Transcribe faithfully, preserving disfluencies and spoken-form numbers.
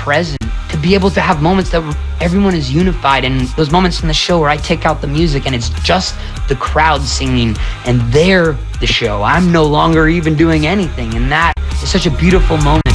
present, to be able to have moments that everyone is unified, and those moments in the show where I take out the music and it's just the crowd singing and they're the show. I'm no longer even doing anything, and that is such a beautiful moment.